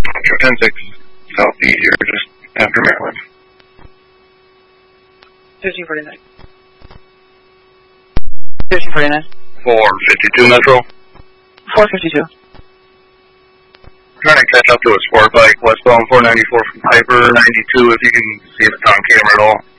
10-6 southeast here, just after Maryland. 1549. 1549. 452 Metro. 452. Trying to catch up to a sport bike westbound 494 from Piper 92 if you can see if it's on camera at all.